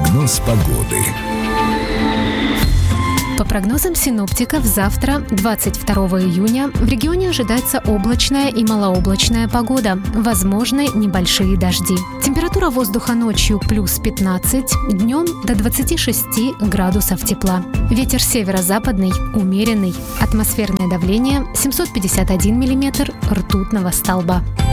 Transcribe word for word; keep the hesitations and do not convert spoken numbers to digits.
Прогноз погоды. По прогнозам синоптиков, завтра, двадцать второго июня, в регионе ожидается облачная и малооблачная погода. Возможны небольшие дожди. Температура воздуха ночью плюс пятнадцать, днем до двадцати шести градусов тепла. Ветер северо-западный, умеренный. Атмосферное давление семьсот пятьдесят один миллиметр ртутного столба.